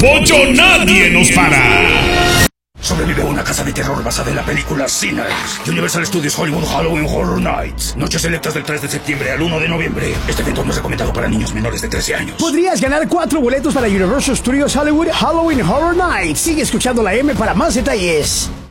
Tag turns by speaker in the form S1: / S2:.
S1: Pollo nadie nos para.
S2: Sobrevive una casa de terror basada en la película Sinners. Universal Studios Hollywood Halloween Horror Nights. Noches selectas del 3 de septiembre al 1 de noviembre. Este evento no es recomendado para niños menores de 13 años.
S3: Podrías ganar 4 boletos para Universal Studios Hollywood Halloween Horror Nights. Sigue escuchando la M para más detalles.